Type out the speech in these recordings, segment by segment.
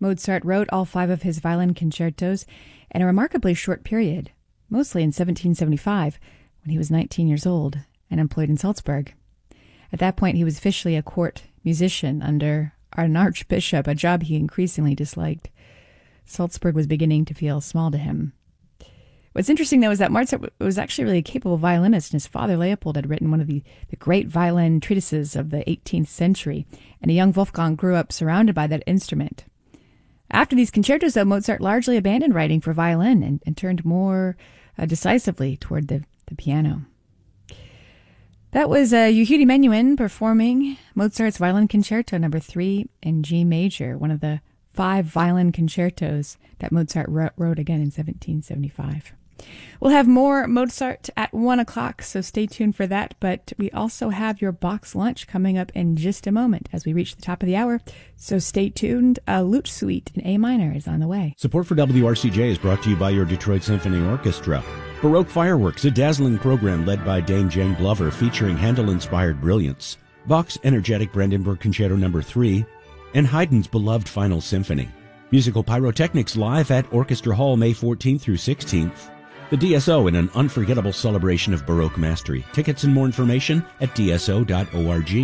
Mozart wrote all 5 of his violin concertos in a remarkably short period, mostly in 1775, when he was 19 years old and employed in Salzburg. At that point, he was officially a court musician under an archbishop, a job he increasingly disliked. Salzburg was beginning to feel small to him. What's interesting, though, is that Mozart was actually really a capable violinist, and his father, Leopold, had written one of the great violin treatises of the 18th century, and a young Wolfgang grew up surrounded by that instrument. After these concertos, though, Mozart largely abandoned writing for violin and turned more decisively toward the piano. That was Yehudi Menuhin performing Mozart's Violin Concerto No. 3 in G major, one of the 5 violin concertos that Mozart wrote again in 1775. We'll have more Mozart at 1 o'clock, so stay tuned for that. But we also have your box lunch coming up in just a moment as we reach the top of the hour. So stay tuned. A lute suite in A minor is on the way. Support for WRCJ is brought to you by your Detroit Symphony Orchestra. Baroque Fireworks, a dazzling program led by Dame Jane Glover featuring Handel-inspired brilliance. Bach's energetic Brandenburg Concerto No. 3, and Haydn's beloved Final Symphony. Musical Pyrotechnics live at Orchestra Hall May 14th through 16th. The DSO in an unforgettable celebration of Baroque mastery. Tickets and more information at dso.org.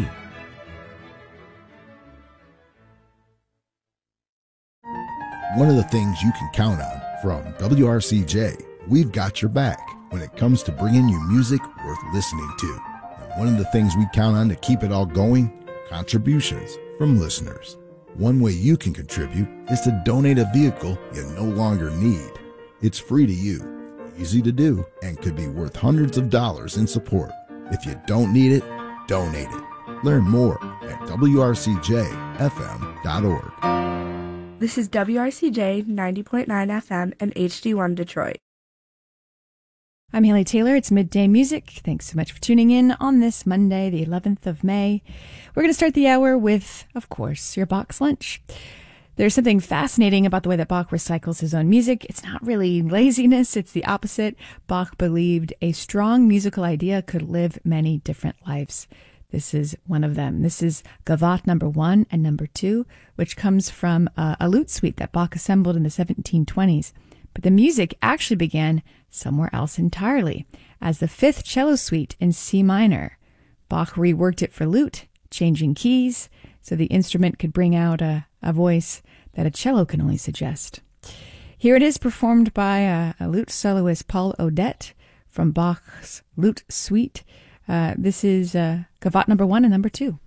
One of the things you can count on from WRCJ, we've got your back when it comes to bringing you music worth listening to. And one of the things we count on to keep it all going, contributions from listeners. One way you can contribute is to donate a vehicle you no longer need. It's free to you, easy to do, and could be worth hundreds of dollars in support. If you don't need it, donate it. Learn more at wrcjfm.org. This is WRCJ 90.9 FM and HD1 Detroit. I'm Haley Taylor. It's Midday Music. Thanks so much for tuning in on this Monday, the 11th of May. We're going to start the hour with, of course, your box lunch. There's something fascinating about the way that Bach recycles his own music. It's not really laziness. It's the opposite. Bach believed a strong musical idea could live many different lives. This is one of them. This is Gavotte No. 1 and No. 2, which comes from a lute suite that Bach assembled in the 1720s. But the music actually began somewhere else entirely, as the 5th cello suite in C minor. Bach reworked it for lute, changing keys, so the instrument could bring out a voice that a cello can only suggest. Here it is performed by a lute soloist, Paul Odette, from Bach's Lute Suite. This is Gavotte No. 1 and No. 2.